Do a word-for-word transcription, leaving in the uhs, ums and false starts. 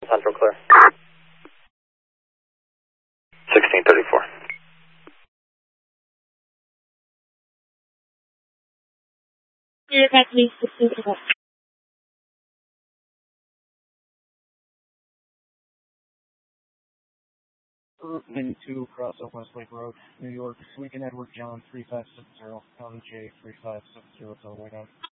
Central clear. sixteen thirty-four. Clear taxi, sixteen thirty-four. Wind two, cross Southwest Lake Road, New York, Lincoln Edward John three five six zero, County J three five six zero, Delaware down.